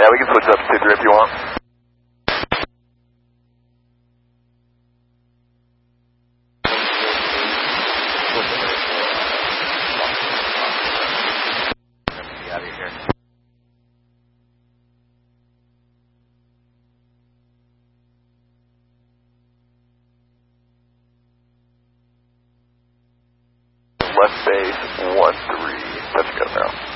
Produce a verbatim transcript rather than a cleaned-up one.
Yeah, we can switch up to two three if you want. Out of here. Left base, one three, touch go now.